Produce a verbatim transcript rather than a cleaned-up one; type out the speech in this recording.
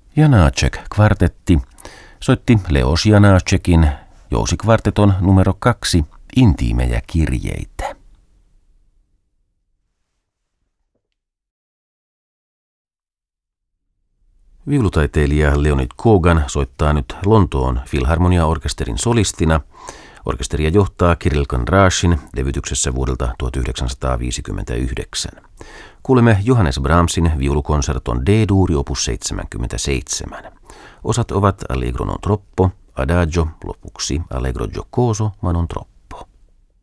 Janáček-kvartetti soitti Leos Janáčekin jousikvarteton numero kaksi Intiimejä kirjeitä. Viulutaiteilija Leonid Kogan soittaa nyt Lontoon Filharmonia-orkesterin solistina. Orkesteria johtaa Kirill Kondrashin levytyksessä vuodelta tuhatyhdeksänsataaviisikymmentäyhdeksän. Kuulemme Johannes Brahmsin viulukonserton D-duuri opus seitsemänkymmentäseitsemän. Osat ovat Allegro non troppo, Adagio, lopuksi Allegro giocoso ma non troppo.